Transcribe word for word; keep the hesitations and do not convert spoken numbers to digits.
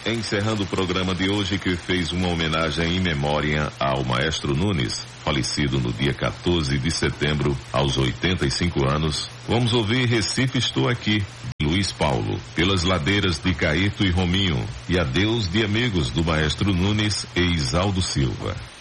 Encerrando o programa de hoje, que fez uma homenagem em memória ao Maestro Nunes, falecido no dia quatorze de setembro, aos oitenta e cinco anos, vamos ouvir Recife Estou Aqui, de Luiz Paulo, pelas ladeiras de Caíto e Rominho, e Adeus de Amigos, do Maestro Nunes e Isaldo Silva.